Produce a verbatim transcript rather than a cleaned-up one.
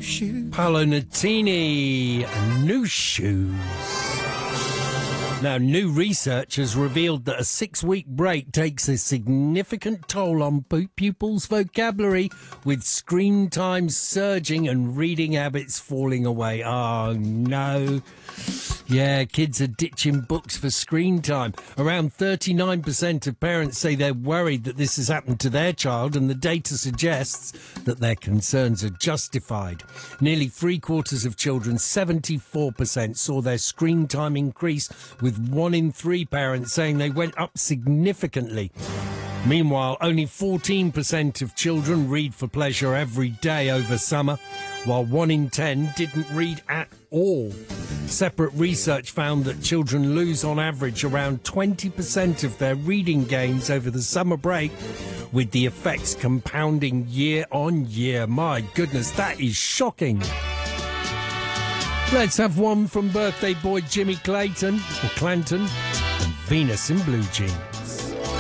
new shoes. Paolo Nutini, new shoes. Now, new research has revealed that a six-week break takes a significant toll on pupils' vocabulary, with screen time surging and reading habits falling away. Oh, no. Yeah, kids are ditching books for screen time. Around thirty-nine percent of parents say they're worried that this has happened to their child, and the data suggests that their concerns are justified. Nearly three-quarters of children, seventy-four percent, saw their screen time increase, with one in three parents saying they went up significantly. Meanwhile, only fourteen percent of children read for pleasure every day over summer, while one in ten didn't read at all. Separate research found that children lose on average around twenty percent of their reading gains over the summer break, with the effects compounding year on year. My goodness, that is shocking. Let's have one from birthday boy Jimmy Clayton, or Clanton, and Venus in Blue Jeans.